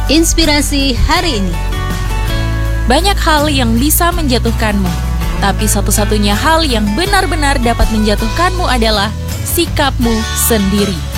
Inspirasi hari ini. Banyak hal yang bisa menjatuhkanmu, tapi satu-satunya hal yang benar-benar dapat menjatuhkanmu adalah sikapmu sendiri.